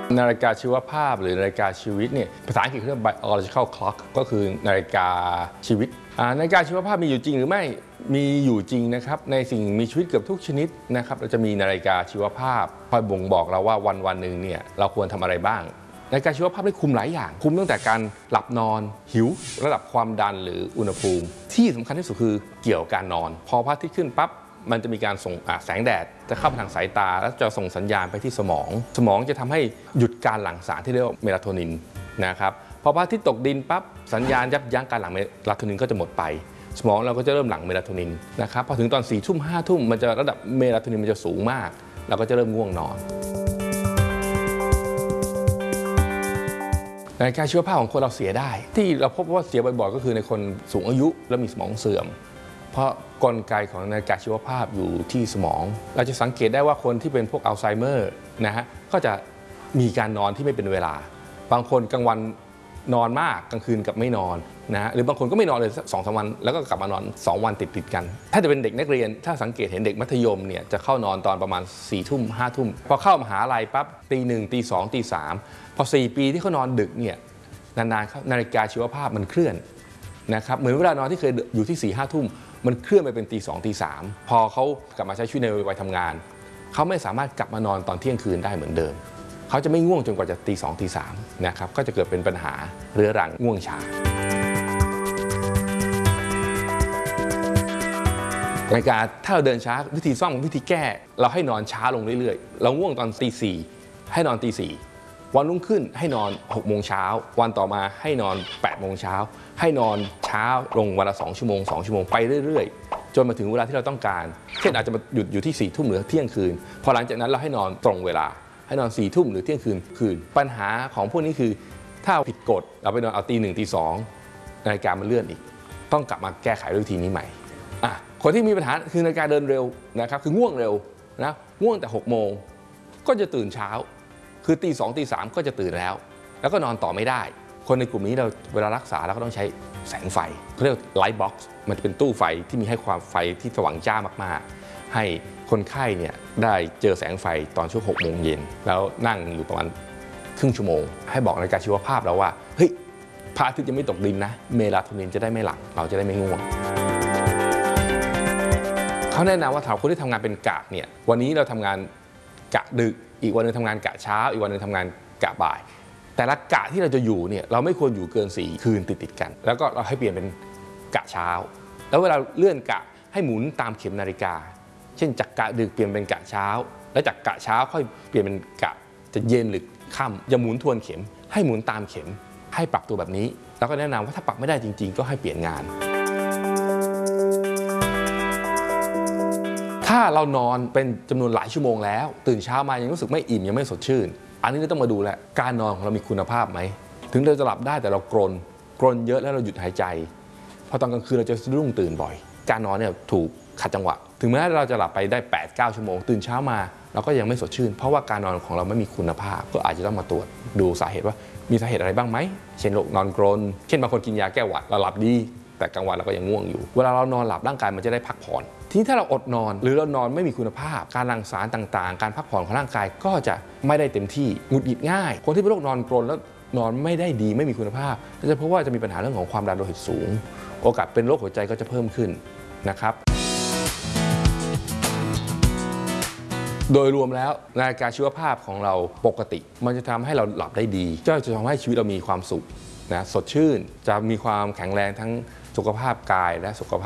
นาฬิกาชีวภาพหรือนาฬิกาชีวิตเนี่ยภาษาอังกฤษเรียก biological clock ก็คือนาฬิกาชีวิตนาฬิกาชีวภาพมีอยู่จริงหรือไม่มีอยู่จริงนะครับในสิ่งมีชีวิตเกือบทุกชนิดนะครับเราจะมีนาฬิกาชีวภาพคอยบ่งบอกเราว่าวันหนึ่งเนี่ยเราควรทำอะไรบ้างนาฬิกาชีวภาพได้คุมหลายอย่างคุมตั้งแต่การหลับนอนหิวระดับความดันหรืออุณหภูมิที่สำคัญที่สุดคือเกี่ยวกับการนอนพอพระอาทิตย์ขึ้นปั๊บมันจะมีการส่งแสงแดดจะเข้าไปทางสายตาแล้วจะส่งสัญญาณไปที่สมองจะทำให้หยุดการหลั่งสารที่เรียกว่าเมลาโทนินนะครับพอพระอาทิตย์ตกดินปั๊บสัญญาณยับยั้งการหลั่งเมลาโทนินก็จะหมดไปสมองเราก็จะเริ่มหลั่งเมลาโทนินนะครับพอถึงตอน4 ทุ่ม 5 ทุ่มมันจะระดับเมลาโทนินมันจะสูงมากเราก็จะเริ่มง่วงนอนนาฬิกาชีวภาพของคนเราเสียได้ที่เราพบว่าเสียบ่อยๆก็คือในคนสูงอายุและมีสมองเสื่อมเพราะกลไกของนาฬิกาชีวภาพอยู่ที่สมองเราจะสังเกตได้ว่าคนที่เป็นพวกอัลไซเมอร์นะฮะก็จะมีการนอนที่ไม่เป็นเวลาบางคนกลางวันนอนมากกลางคืนกับไม่นอนนะฮะหรือบางคนก็ไม่นอนเลย2-3 วันแล้วก็กลับมานอน2 วันติดกันถ้าจะเป็นเด็กนักเรียนถ้าสังเกตเห็นเด็กมัธยมเนี่ยจะเข้านอนตอนประมาณ4 ทุ่ม 5 ทุ่มพอเข้ามหาลัยปั๊บตี 1 ตี 2 ตี 3พอ4 ปีที่เขานอนดึกเนี่ยนานๆนาฬิกาชีวภาพมันเคลื่อนนะครับเหมือนเวลานอนที่เคยอยู่ที่4-5 ทุ่มมันเคลื่อนไปเป็นตี 2 ตี 3พอเขากลับมาใช้ชีวิตในวัยทำงานเขาไม่สามารถกลับมานอนตอนเที่ยงคืนได้เหมือนเดิมเขาจะไม่ง่วงจนกว่าจะตี 2 ตี 3นะครับก็จะเกิดเป็นปัญหาเรื้อรังง่วงช้านาฬิกาถ้าเราเดินช้าวิธีซ่อมวิธีแก้เราให้นอนช้าลงเรื่อยๆเราง่วงตอนตี 4ให้นอนตี 4วันรุ่งขึ้นให้นอน6 โมงเช้าวันต่อมาให้นอน8 โมงเช้าให้นอนเช้าลงวันละ2 ชั่วโมง2 ชั่วโมงไปเรื่อยๆจนมาถึงเวลาที่เราต้องการเช่นอาจจะหยุดอยู่ที่4 ทุ่มหรือเที่ยงคืนพอหลังจากนั้นเราให้นอนตรงเวลาให้นอน4 ทุ่มหรือเที่ยงคืนปัญหาของพวกนี้คือถ้าผิดกฎเราไปนอนเอาตี 1 ตี 2นาฬิกามันเลื่อนอีกต้องกลับมาแก้ไขด้วยวิธีนี้ใหม่คนที่มีปัญหาคือนาฬิกาเดินเร็วนะครับคือง่วงเร็วนะง่วงแต่6 โมงก็จะตื่นเช้าคือตี 2 ตี 3ก็จะตื่นแล้วก็นอนต่อไม่ได้คนในกลุ่มนี้เราเวลารักษาเราก็ต้องใช้แสงไฟเขาเรียกไลท์บ็อกซ์มันจะเป็นตู้ไฟที่มีให้ความไฟที่สว่างจ้ามากๆให้คนไข้เนี่ยได้เจอแสงไฟตอนช่วง6 โมงเย็นแล้วนั่งอยู่ประมาณครึ่งชั่วโมงให้บอกนาฬิกาชีวภาพเราว่าเฮ้ยพระอาทิตย์ยังไม่ตกดินนะเมลาโทนินจะได้ไม่หลั่งเราจะได้ไม่ง่วงเขาแนะนำว่าสำหรับคนที่ทำงานเป็นกะเนี่ยวันนี้เราทำงานกะดึกอีกวันนึงทำงานกะเช้าอีกวันนึงทำงานกะบ่ายแต่ละกะที่เราจะอยู่เนี่ยเราไม่ควรอยู่เกิน4 คืนติดกันแล้วก็เราให้เปลี่ยนเป็นกะเช้าแล้วเวลาเลื่อนกะให้หมุนตามเข็มนาฬิกาเช่นจากกะดึกเปลี่ยนเป็นกะเช้าแล้วจากกะเช้าค่อยเปลี่ยนเป็นกะจะเย็นหรือค่ำอย่าหมุนทวนเข็มให้หมุนตามเข็มให้ปรับตัวแบบนี้แล้วก็แนะนำว่าถ้าปรับไม่ได้จริงๆก็ให้เปลี่ยนงานถ้าเรานอนเป็นจำนวนหลายชั่วโมงแล้วตื่นเช้ามายังรู้สึกไม่อิ่มยังไม่สดชื่นอันนี้เราต้องมาดูแลการนอนของเรามีคุณภาพไหมถึงเราจะหลับได้แต่เรากรนเยอะแล้วเราหยุดหายใจพอตอนกลางคืนเราจะสะดุ้งตื่นบ่อยการนอนเนี่ยถูกขัดจังหวะถึงแม้เราจะหลับไปได้8-9 ชั่วโมงตื่นเช้ามาเราก็ยังไม่สดชื่นเพราะว่าการนอนของเราไม่มีคุณภาพก็อาจจะต้องมาตรวจดูสาเหตุว่ามีสาเหตุอะไรบ้างไหมเช่นโรคนอนกรนเช่นบางคนกินยาแก้หวัดเราหลับดีแต่กลางวันเราก็ยังง่วงอยู่เวลาเรานอนหลับร่างกายมันจะได้พักผ่อนทีนี้ถ้าเราอดนอนหรือเรานอนไม่มีคุณภาพการหลั่งสารต่างๆการพักผ่อนของร่างกายก็จะไม่ได้เต็มที่หงุดหงิดง่ายคนที่เป็นโรคนอนกรนแล้วนอนไม่ได้ดีไม่มีคุณภาพจะเพราะว่าจะมีปัญหาเรื่องของความดันโลหิตสูงโอกาสเป็นโรคหัวใจก็จะเพิ่มขึ้นนะครับโดยรวมแล้วนาฬิกาชีวภาพของเราปกติมันจะทำให้เราหลับได้ดีจะทำให้ชีวิตเรามีความสุขนะสดชื่นจะมีความแข็งแรงทั้งสุขภาพกายและสุขภ